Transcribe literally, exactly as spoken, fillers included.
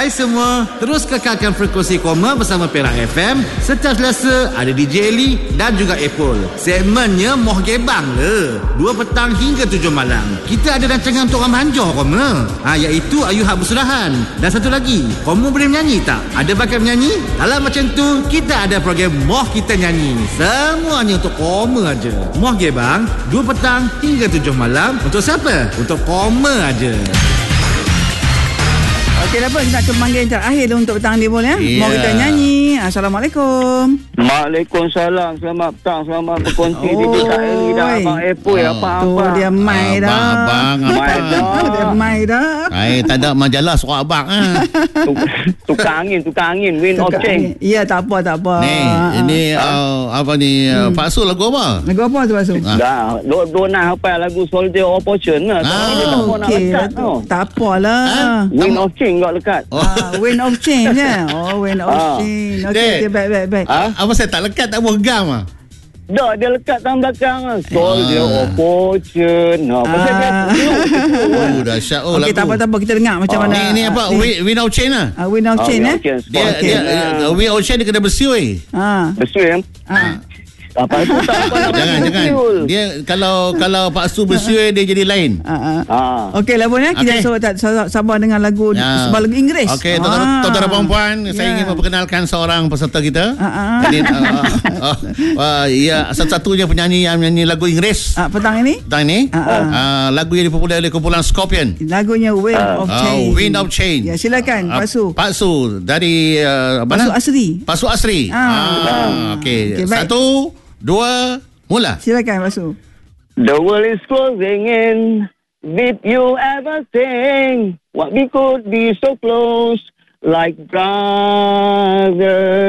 Hai semua, terus kekalkan frekuensi Koma bersama Perak F M. Setiap Selasa ada D J Eli dan juga Apple. Segmennya Moh Gebang le. Dua petang hingga tujuh malam. Kita ada rancangan untuk orang manjur Koma. Ha, iaitu Ayu Hak Bersudahan. Dan satu lagi, Koma boleh menyanyi tak? Ada bakat menyanyi? Kalau macam tu, kita ada program Moh Kita Nyanyi. Semuanya untuk Koma aja. Moh Gebang, dua petang hingga tujuh malam. Untuk siapa? Untuk Koma aja. Okey, apa kita nak kemanggil yang terakhir untuk petang ni boleh ya? Yeah. Mau kita nyanyi. Assalamualaikum. Waalaikumsalam. Selamat petang. Selamat berkongsi di D K L dan Abang Apple. Oh. Apa-apa. Tu dia mai dah. Abang, abang, Mai dah. Dia mai dah. Hai, tak ada majalah surat abang ah. Tukar angin, tukar angin. Wind of Tukar change. angin. Ya, tak apa, tak apa. Ni, ini uh, apa ni uh, Pak Sul lagu apa? Lagu apa tu, Pak Su? Ah. Dah, duk duk nak hafal lagu Soldier of Fortune lah. Tapi dia tak mau nak Okey, lekat tau. tak apalah. Ah. Wind of change tak lekat. Oh. Ah, wind of change ya. Oh, wind of Ah. change. Okey, Dek. okay, baik, baik, baik. Ah? Apa saya tak lekat tak mau gam ah. Dah, dia lekat dalam belakang lah. Soldier of Fortune. Ha, pasal dia Ah. Oh, dahsyat oh Okey, lagu. tak apa, tak apa. Kita dengar macam Ah. mana. Ni ni apa? Wind Wind of Change ah. Ah, wind of Ah, change Wind eh. of Change. Dia Okey. dia uh, Wind of Change dia kena bersiul. Ah. Betul ya? Ah. Apa itu tak apa nak Jangan jangan. betul. Dia kalau kalau Pak Sul bersiul dia jadi lain. Ah. ah. Ah. Okey lah pun ya. Kita Okey. so, tak, sabar, sabar dengan lagu Ya. sebuah lagu Inggeris. Okey, Ah. tuan-tuan dan puan-puan, saya Ya. ingin memperkenalkan seorang peserta kita. Ah, ah. Ini uh, uh, uh, ia satu-satunya penyanyi yang menyanyi lagu Inggeris. Ah, petang ini Petang ni, Ah, ah. uh, lagu yang dipopular oleh kumpulan Scorpion. lagunya Wind of Uh, Change. Wind of Change. Ya, silakan Ah, Pak Su. Pak Su dari uh, apa Pak Su nama? Asri. Pak Su Asri. Ah. Ah, okey. Okey, baik. Satu, dua, mula. Silakan Pak Su. The world is closing in. Did you ever think what we could be so close, like brothers?